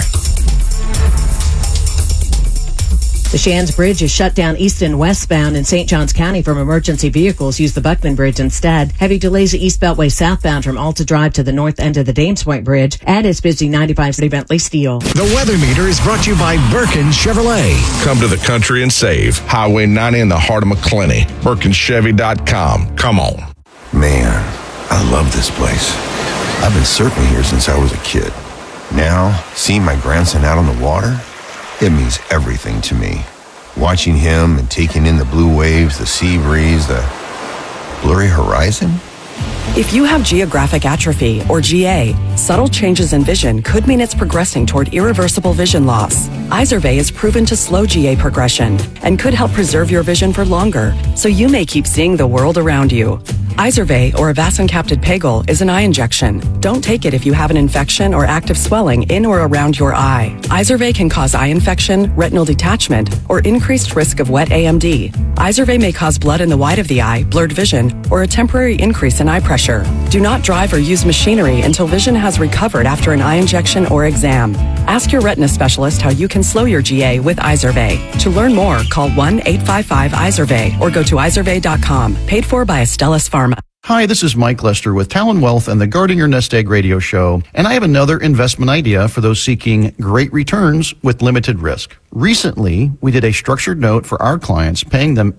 The Shands Bridge is shut down east and westbound in St. Johns County from emergency vehicles. Use the Buckman Bridge instead. Heavy delays at East Beltway southbound from Alta Drive to the north end of the Dames Point Bridge. And it's busy 95 City Bentley Steel. The weather meter is brought to you by Birkin Chevrolet. Come to the country and save. Highway 90 in the heart of McClenny. BirkinChevy.com. Come on. Man, I love this place. I've been surfing here since I was a kid. Now, seeing my grandson out on the water, it means everything to me. Watching him and taking in the blue waves, the sea breeze, the blurry horizon. If you have geographic atrophy, or GA, subtle changes in vision could mean it's progressing toward irreversible vision loss. Izervay is proven to slow GA progression and could help preserve your vision for longer, so you may keep seeing the world around you. Izervay, or avacincaptad pegol, is an eye injection. Don't take it if you have an infection or active swelling in or around your eye. Izervay can cause eye infection, retinal detachment, or increased risk of wet AMD. Izervay may cause blood in the white of the eye, blurred vision, or a temporary increase in eye pressure. Do not drive or use machinery until vision has recovered after an eye injection or exam. Ask your retina specialist how you can slow your GA with Izervay. To learn more, call 1-855-IZERVAY or go to izervay.com. Paid for by Astellas Pharma. Hi, this is Mike Lester with Talon Wealth and the Guarding Your Nest Egg radio show, and I have another investment idea for those seeking great returns with limited risk. Recently, we did a structured note for our clients, paying them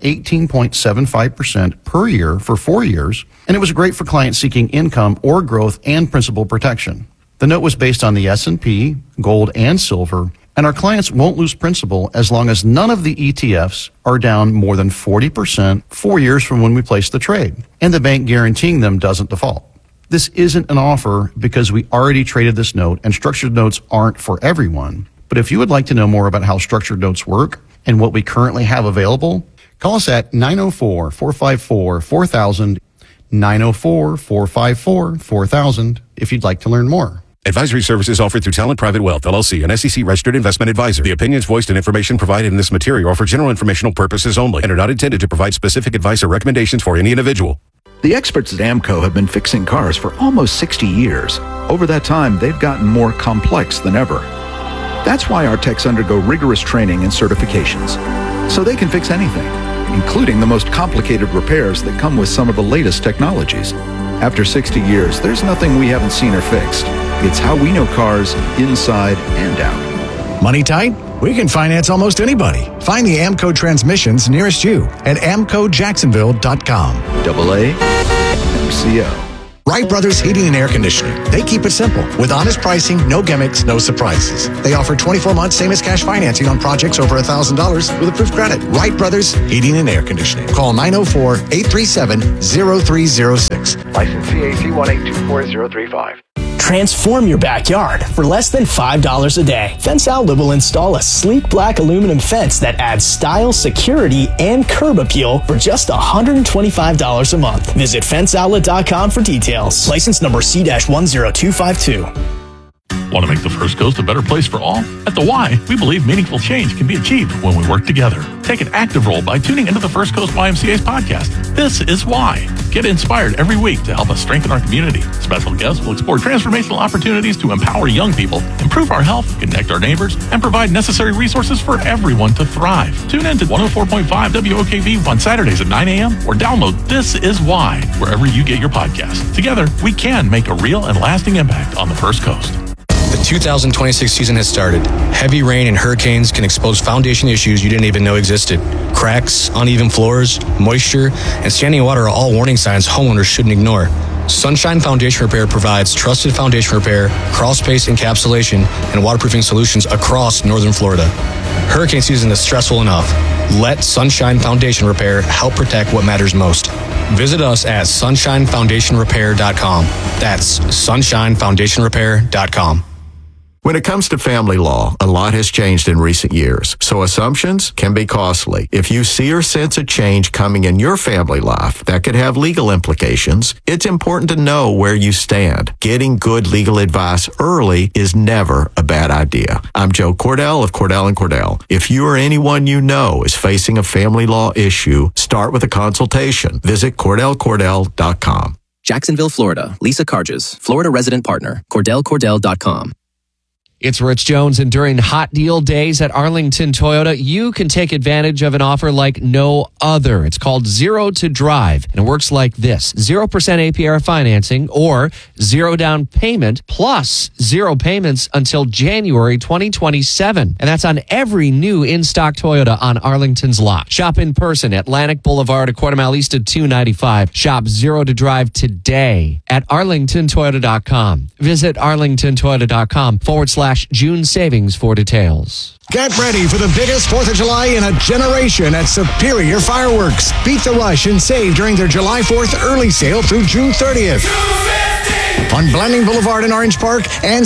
18.75% per year for 4 years, and it was great for clients seeking income or growth and principal protection. The note was based on the S&P, gold, and silver, and our clients won't lose principal as long as none of the ETFs are down more than 40% 4 years from when we placed the trade, and the bank guaranteeing them doesn't default. This isn't an offer because we already traded this note, and structured notes aren't for everyone. But if you would like to know more about how structured notes work and what we currently have available, call us at 904-454-4000, 904-454-4000 if you'd like to learn more. Advisory services offered through Talent Private Wealth, LLC, an SEC-registered investment advisor. The opinions voiced and information provided in this material are for general informational purposes only and are not intended to provide specific advice or recommendations for any individual. The experts at AMCO have been fixing cars for almost 60 years. Over that time, they've gotten more complex than ever. That's why our techs undergo rigorous training and certifications, so they can fix anything, including the most complicated repairs that come with some of the latest technologies. After 60 years, there's nothing we haven't seen or fixed. It's how we know cars inside and out. Money tight? We can finance almost anybody. Find the AMCO transmissions nearest you at AMCOJacksonville.com. AA MCO. Wright Brothers Heating and Air Conditioning. They keep it simple with honest pricing, no gimmicks, no surprises. They offer 24 months same as cash financing on projects over $1,000 with approved credit. Wright Brothers Heating and Air Conditioning. Call 904-837-0306. License CAC 1824035. Transform your backyard for less than $5 a day. Fence Outlet will install a sleek black aluminum fence that adds style, security, and curb appeal for just $125 a month. Visit fenceoutlet.com for details. License number C-10252. Want to make the First Coast a better place for all? At The Y, we believe meaningful change can be achieved when we work together. Take an active role by tuning into the First Coast YMCA's podcast, This Is Why. Get inspired every week to help us strengthen our community. Special guests will explore transformational opportunities to empower young people, improve our health, connect our neighbors, and provide necessary resources for everyone to thrive. Tune in to 104.5 WOKV on Saturdays at 9 a.m. or download This Is Why wherever you get your podcasts. Together, we can make a real and lasting impact on the First Coast. The 2026 season has started. Heavy rain and hurricanes can expose foundation issues you didn't even know existed. Cracks, uneven floors, moisture, and standing water are all warning signs homeowners shouldn't ignore. Sunshine Foundation Repair provides trusted foundation repair, crawl space encapsulation, and waterproofing solutions across northern Florida. Hurricane season is stressful enough. Let Sunshine Foundation Repair help protect what matters most. Visit us at sunshinefoundationrepair.com. That's sunshinefoundationrepair.com. When it comes to family law, a lot has changed in recent years, so assumptions can be costly. If you see or sense a change coming in your family life that could have legal implications, it's important to know where you stand. Getting good legal advice early is never a bad idea. I'm Joe Cordell of Cordell & Cordell. If you or anyone you know is facing a family law issue, start with a consultation. Visit CordellCordell.com. Jacksonville, Florida. Lisa Carges, Florida resident partner. CordellCordell.com. It's Rich Jones, and during hot deal days at Arlington Toyota, you can take advantage of an offer like no other. It's called Zero to Drive, and it works like this. 0% APR financing or zero down payment plus zero payments until January 2027. And that's on every new in-stock Toyota on Arlington's lot. Shop in person, Atlantic Boulevard, a quarter mile east of 295. Shop Zero to Drive today at arlingtontoyota.com. Visit arlingtontoyota.com/June savings for details. Get ready for the biggest 4th of July in a generation at Superior Fireworks. Beat the rush and save during their July 4th early sale through June 30th. On Blanding Boulevard in Orange Park and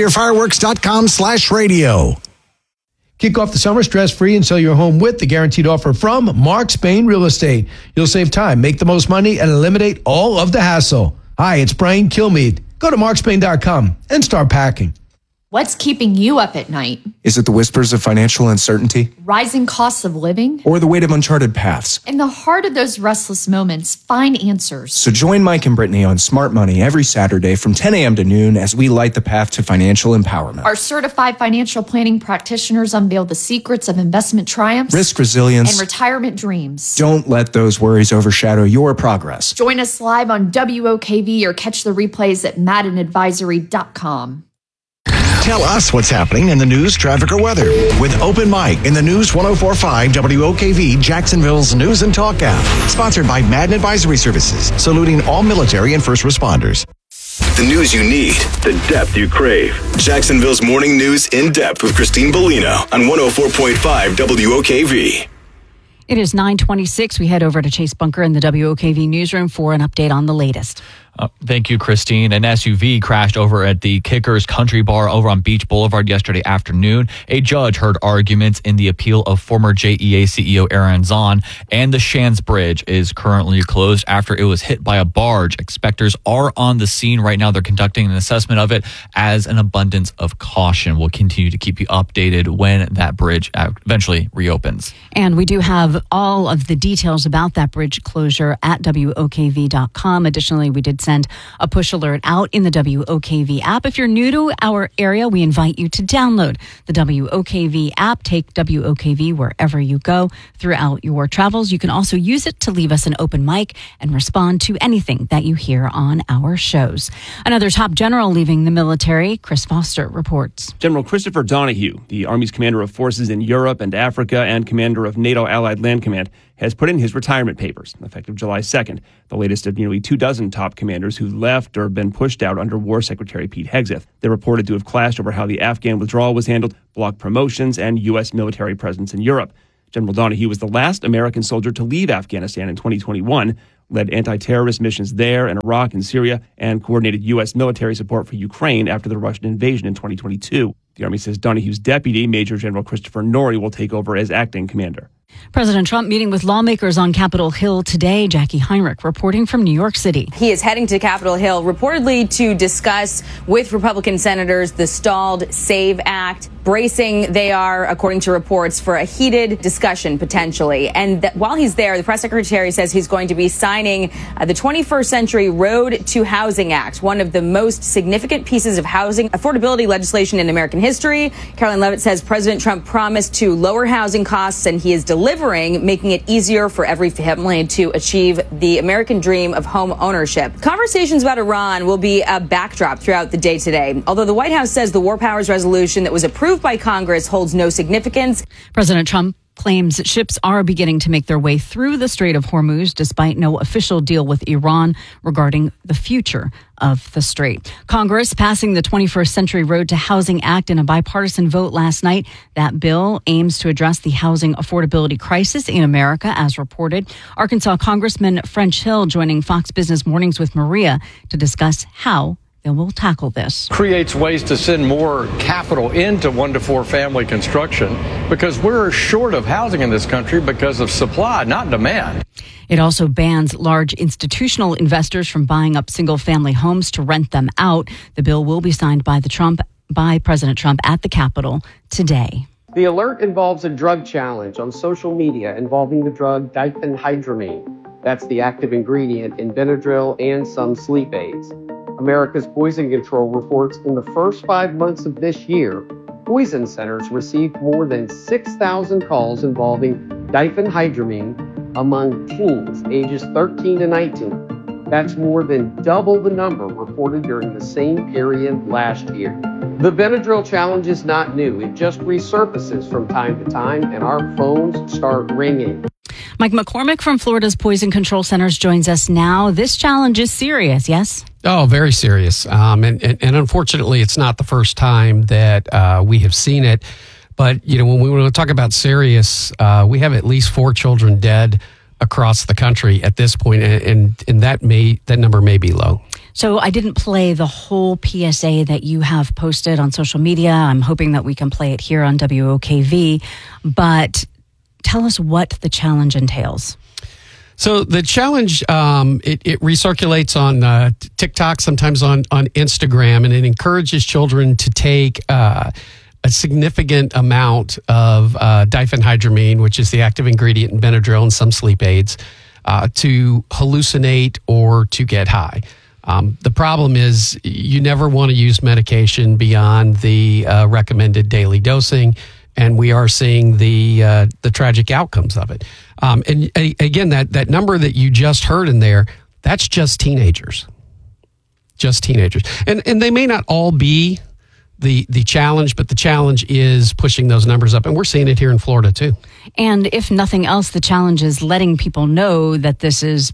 superiorfireworks.com/radio. Kick off the summer stress-free and sell your home with the guaranteed offer from Mark Spain Real Estate. You'll save time, make the most money, and eliminate all of the hassle. Hi, it's Brian Kilmeade. Go to markspain.com and start packing. What's keeping you up at night? Is it the whispers of financial uncertainty? Rising costs of living? Or the weight of uncharted paths? In the heart of those restless moments, find answers. So join Mike and Brittany on Smart Money every Saturday from 10 a.m. to noon as we light the path to financial empowerment. Our certified financial planning practitioners unveil the secrets of investment triumphs, risk resilience, and retirement dreams. Don't let those worries overshadow your progress. Join us live on WOKV or catch the replays at maddenadvisory.com. Tell us what's happening in the news, traffic, or weather with Open Mic in the News 104.5 WOKV, Jacksonville's News and Talk app. Sponsored by Madden Advisory Services, saluting all military and first responders. The news you need, the depth you crave. Jacksonville's Morning News in Depth with Christine Bellino on 104.5 WOKV. It is 9:26. We head over to Chase Bunker in the WOKV newsroom for an update on the latest. Thank you, Christine. An SUV crashed over at the Kickers Country Bar over on Beach Boulevard yesterday afternoon. A judge heard arguments in the appeal of former JEA CEO Aaron Zahn, and the Shands Bridge is currently closed after it was hit by a barge. Inspectors are on the scene right now. They're conducting an assessment of it as an abundance of caution. We'll continue to keep you updated when that bridge eventually reopens. And we do have all of the details about that bridge closure at WOKV.com. Additionally, we did send a push alert out in the WOKV app. If you're new to our area, we invite you to download the WOKV app. Take WOKV wherever you go throughout your travels. You can also use it to leave us an open mic and respond to anything that you hear on our shows. Another top general leaving the military, Chris Foster reports. General Christopher Donahue, the Army's commander of forces in Europe and Africa and commander of NATO Allied Land Command, has put in his retirement papers, effective July 2nd, the latest of nearly 24 top commanders who left or been pushed out under War Secretary Pete Hegseth. They're reported to have clashed over how the Afghan withdrawal was handled, block promotions, and U.S. military presence in Europe. General Donahue was the last American soldier to leave Afghanistan in 2021, led anti-terrorist missions there in Iraq and Syria, and coordinated U.S. military support for Ukraine after the Russian invasion in 2022. The Army says Donahue's deputy, Major General Christopher Norrie, will take over as acting commander. President Trump meeting with lawmakers on Capitol Hill today. Jackie Heinrich reporting from New York City. He is heading to Capitol Hill reportedly to discuss with Republican senators the stalled SAVE Act. Bracing, they are, according to reports, for a heated discussion potentially. And while he's there, the press secretary says he's going to be signing the 21st Century Road to Housing Act, one of the most significant pieces of housing affordability legislation in American history. Caroline Levitt says President Trump promised to lower housing costs, and he is delivering, making it easier for every family to achieve the American dream of home ownership. Conversations about Iran will be a backdrop throughout the day today, although the White House says the War Powers Resolution that was approved by Congress holds no significance. President Trump claims ships are beginning to make their way through the Strait of Hormuz despite no official deal with Iran regarding the future of the strait. Congress passing the 21st Century Road to Housing Act in a bipartisan vote last night. That bill aims to address the housing affordability crisis in America, as reported. Arkansas Congressman French Hill joining Fox Business Mornings with Maria to discuss how they will tackle this. Creates ways to send more capital into 1 to 4 family construction because we're short of housing in this country because of supply, not demand. It also bans large institutional investors from buying up single-family homes to rent them out. The bill will be signed by President Trump at the Capitol today. The alert involves a drug challenge on social media involving the drug diphenhydramine. That's the active ingredient in Benadryl and some sleep aids. America's Poison Control reports in the first 5 months of this year, poison centers received more than 6,000 calls involving diphenhydramine among teens ages 13 to 19. That's more than double the number reported during the same period last year. The Benadryl challenge is not new. It just resurfaces from time to time, and our phones start ringing. Mike McCormick from Florida's Poison Control Centers joins us now. This challenge is serious, yes? Oh, very serious. And unfortunately, it's not the first time that we have seen it. But, you know, when we want to talk about serious, we have at least 4 children dead across the country at this point, and that number may be low. So I didn't play the whole PSA that you have posted on social media. I'm hoping that we can play it here on WOKV. But tell us what the challenge entails. So the challenge, it recirculates on TikTok, sometimes on Instagram, and it encourages children to take a significant amount of diphenhydramine, which is the active ingredient in Benadryl and some sleep aids, to hallucinate or to get high. The problem is you never want to use medication beyond the recommended daily dosing, and we are seeing the tragic outcomes of it. And again, that number that you just heard in there, that's just teenagers. Just teenagers. And they may not all be the challenge, but the challenge is pushing those numbers up. And we're seeing it here in Florida, too. And if nothing else, the challenge is letting people know that this is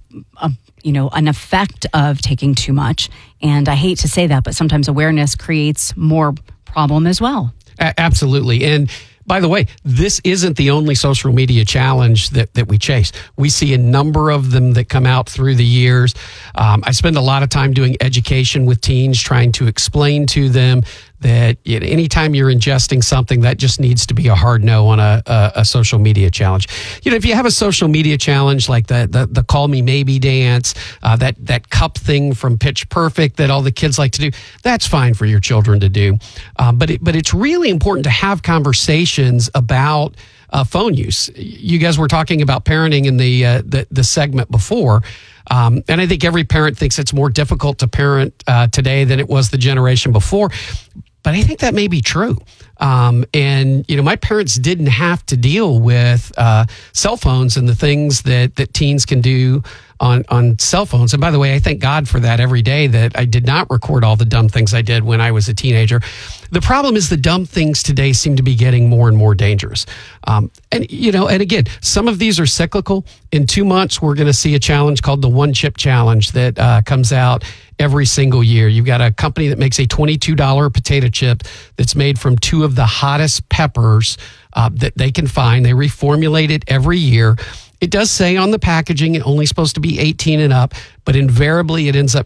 an effect of taking too much. And I hate to say that, but sometimes awareness creates more problem as well. Absolutely. By the way, this isn't the only social media challenge that we chase. We see a number of them that come out through the years. I spend a lot of time doing education with teens, trying to explain to them that anytime you're ingesting something, that just needs to be a hard no on a social media challenge. If you have a social media challenge like the Call Me Maybe dance, that cup thing from Pitch Perfect that all the kids like to do, that's fine for your children to do. But it's really important to have conversations about phone use. You guys were talking about parenting in the segment before. And I think every parent thinks it's more difficult to parent today than it was the generation before. But I think that may be true. And my parents didn't have to deal with cell phones and the things that teens can do on cell phones. And by the way, I thank God for that every day, that I did not record all the dumb things I did when I was a teenager. The problem is the dumb things today seem to be getting more and more dangerous. And again, some of these are cyclical. In 2 months, we're going to see a challenge called the One Chip Challenge that comes out every single year. You've got a company that makes a $22 potato chip that's made from 2 of the hottest peppers that they can find. They reformulate it every year. It does say on the packaging it's only supposed to be 18 and up, but invariably it ends up